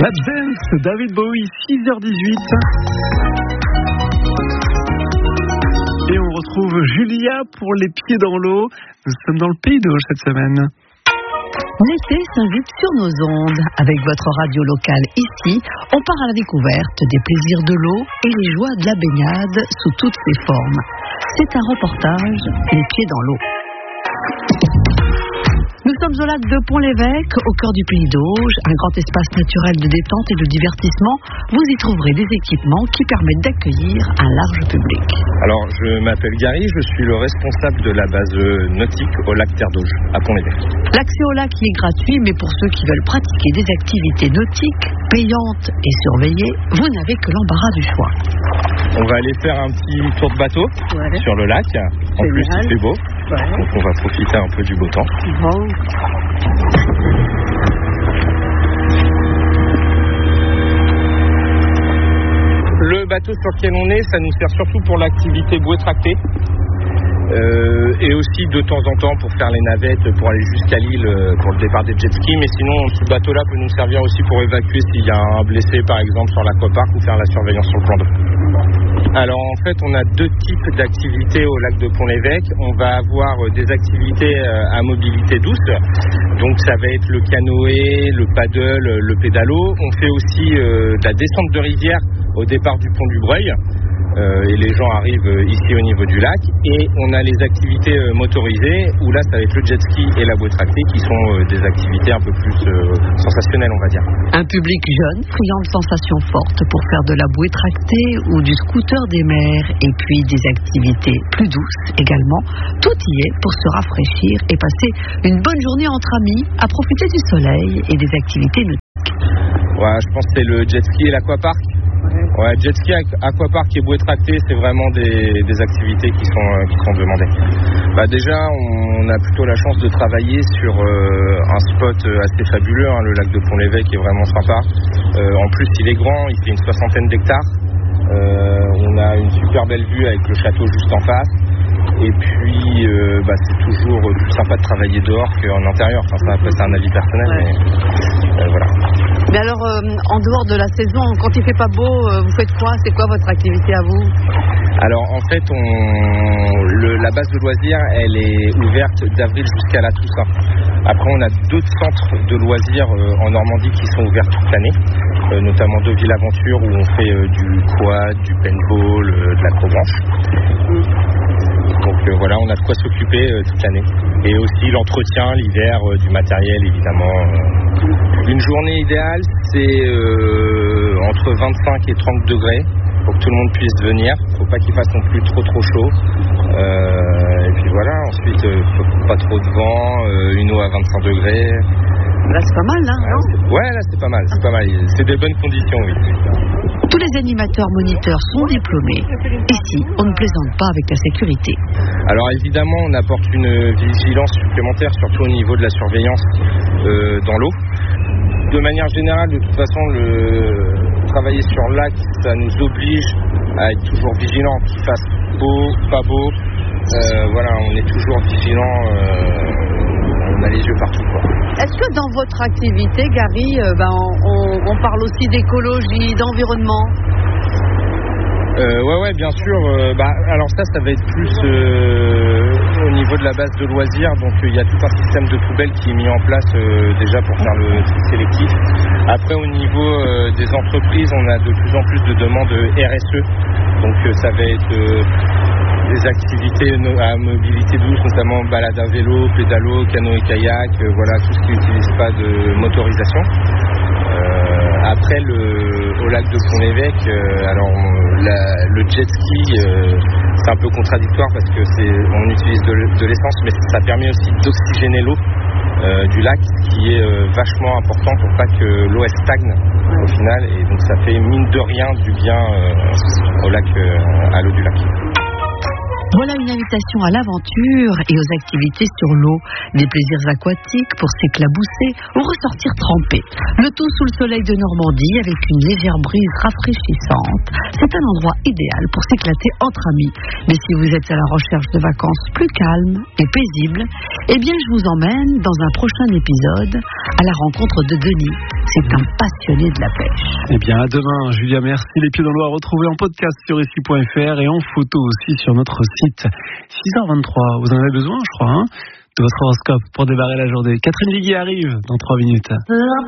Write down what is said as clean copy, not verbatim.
Lap Dance, David Bowie, 6h18. Et on retrouve Julia pour les pieds dans l'eau. Nous sommes dans le Pays d'Auge cette semaine. L'été s'invite sur nos ondes. Avec votre radio locale ici, on part à la découverte des plaisirs de l'eau et les joies de la baignade sous toutes ses formes. C'est un reportage, les pieds dans l'eau. Nous sommes au lac de Pont-l'Évêque, au cœur du Pays d'Auge, un grand espace naturel de détente et de divertissement. Vous y trouverez des équipements qui permettent d'accueillir un large public. Alors, je m'appelle Gary, je suis le responsable de la base nautique au lac Terre d'Auge, à Pont-l'Évêque. L'accès au lac y est gratuit, mais pour ceux qui veulent pratiquer des activités nautiques, payantes et surveillées, vous n'avez que l'embarras du choix. On va aller faire un petit tour de bateau sur le lac. En plus, il fait beau. Donc, on va profiter un peu du beau temps. Bon. Le bateau sur lequel on est, ça nous sert surtout pour l'activité bouée tractée. Et aussi de temps en temps pour faire les navettes, pour aller jusqu'à l'île pour le départ des jet skis. Mais sinon, ce bateau-là peut nous servir aussi pour évacuer s'il y a un blessé, par exemple, sur l'aquapark ou faire la surveillance sur le plan d'eau. Alors en fait, on a deux types d'activités au lac de Pont-l'Évêque. On va avoir des activités à mobilité douce. Donc ça va être le canoë, le paddle, le pédalo. On fait aussi de la descente de rivière au départ du pont du Breuil. Et les gens arrivent ici au niveau du lac. Et on a les activités motorisées où là ça va être le jet ski et la bouée tractée qui sont des activités un peu plus sensationnelles, on va dire. Un public jeune, friand de sensations fortes pour faire de la bouée tractée ou du scooter des mers, et puis des activités plus douces également. Tout y est pour se rafraîchir et passer une bonne journée entre amis, à profiter du soleil et des activités nautiques. Ouais, je pense que c'est le jet ski et l'aquapark. Ouais, jet ski, aquapark et bouée tractée, c'est vraiment des activités qui sont demandées. Bah déjà, on a plutôt la chance de travailler sur un spot assez fabuleux, hein, le lac de Pont-l'Évêque est vraiment sympa. En plus, il est grand, il fait une 60aine d'hectares. On a une super belle vue avec le château juste en face. Et puis, c'est toujours plus sympa de travailler dehors qu'en intérieur. Enfin, ça, après, c'est un avis personnel, mais voilà. Mais alors, en dehors de la saison, quand il fait pas beau, vous faites quoi? C'est quoi votre activité à vous? Alors, en fait, la base de loisirs, elle est ouverte d'avril jusqu'à la Toussaint. Après, on a d'autres centres de loisirs en Normandie qui sont ouverts toute l'année, notamment Deauville Aventure où on fait du quad, du paintball, de l'acrobranche. Donc voilà, on a de quoi s'occuper toute l'année. Et aussi l'entretien, l'hiver, du matériel évidemment. Une journée idéale, c'est entre 25 et 30 degrés pour que tout le monde puisse venir. Il ne faut pas qu'il fasse non plus trop chaud. Et puis voilà, ensuite, pas trop de vent, une eau à 25 degrés. Là, c'est pas mal, hein, non? Ouais, là, c'est pas mal. C'est des bonnes conditions, oui. Tous les animateurs moniteurs sont diplômés. Ici, on ne plaisante pas avec la sécurité. Alors évidemment, on apporte une vigilance supplémentaire, surtout au niveau de la surveillance dans l'eau. De manière générale, de toute façon, travailler sur le lac, ça nous oblige à être toujours vigilants, qu'il fasse beau, pas beau. Voilà, on est toujours vigilants. On a les yeux partout, quoi. Est-ce que dans votre activité, Gary, on parle aussi d'écologie, d'environnement? Ouais, bien sûr. Alors ça va être plus au niveau de la base de loisirs. Donc il y a tout un système de poubelles qui est mis en place déjà pour faire le tri sélectif. Après, au niveau des entreprises, on a de plus en plus de demandes RSE. Donc ça va être des activités à mobilité douce, notamment balade à vélo, pédalo, canoë, kayak, voilà, tout ce qui n'utilise pas de motorisation. Après, au lac de Pont-l'Évêque, le jet ski, c'est un peu contradictoire parce que on utilise de l'essence, mais ça permet aussi d'oxygéner l'eau du lac, ce qui est vachement important pour pas que l'eau stagne au final, et donc ça fait mine de rien du bien au lac, à l'eau du lac. Voilà une invitation à l'aventure et aux activités sur l'eau, des plaisirs aquatiques pour s'éclabousser ou ressortir trempé. Le tout sous le soleil de Normandie avec une légère brise rafraîchissante. C'est un endroit idéal pour s'éclater entre amis. Mais si vous êtes à la recherche de vacances plus calmes et paisibles, eh bien je vous emmène dans un prochain épisode à la rencontre de Denis. c'est un passionné de la pêche. Eh bien, à demain, Julia, merci. Les Pieds dans l'eau à retrouver en podcast sur ici.fr et en photo aussi sur notre site. 6h23, vous en avez besoin, je crois, de votre horoscope pour démarrer la journée. Catherine Viguier arrive dans 3 minutes.